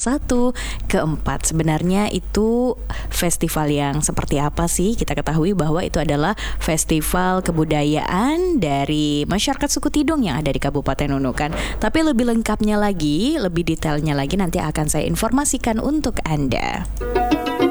ke-1, ke-4. Sebenarnya itu festival yang seperti apa sih? Kita ketahui bahwa itu adalah festival kebudayaan dari masyarakat suku Tidung yang ada di Kabupaten Nunukan. Tapi lebih lengkapnya lagi, lebih detailnya lagi nanti akan saya informasikan untuk Anda.